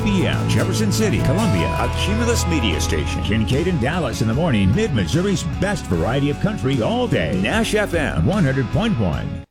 p.m. Jefferson City, Columbia, a Cumulus media station. Kincaid and Dallas in the morning. Mid-Missouri's best variety of country all day. Nash FM 100.1.